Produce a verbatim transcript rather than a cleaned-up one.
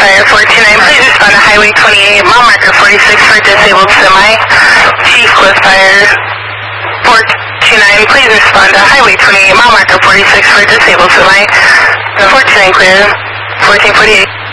Fire four two nine, please respond to Highway twenty-eight, mile marker forty-six for disabled semi. Chief Cliff Fire four two nine, please respond to Highway twenty-eight, mile marker forty-six for disabled semi. four two nine clear, fourteen forty-eight.